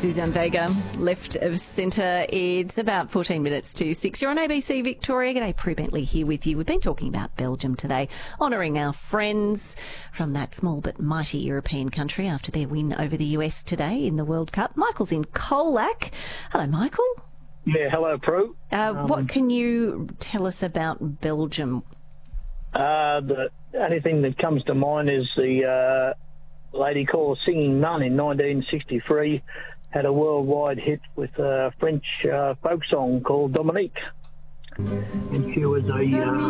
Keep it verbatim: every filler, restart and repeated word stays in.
Suzanne Vega, left of centre. It's about fourteen minutes to six. You're on A B C Victoria. G'day, Prue Bentley here with you. We've been talking about Belgium today, honouring our friends from that small but mighty European country after their win over the U S today in the World Cup. Michael's in Colac. Hello, Michael. Yeah, hello, Prue. Uh, um, what can you tell us about Belgium? Uh, the only thing that comes to mind is the uh, lady called Singing Nun in nineteen sixty-three had a worldwide hit with a French uh, folk song called Dominique. And she was a... Uh,